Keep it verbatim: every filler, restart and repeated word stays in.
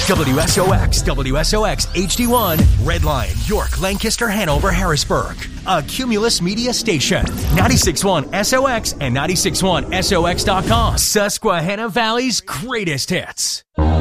W S O X, W S O X H D one, Red Lion, York, Lancaster, Hanover, Harrisburg. A Cumulus Media station. ninety-six point one S O X and ninety-six point one S O X dot com. Susquehanna Valley's greatest hits.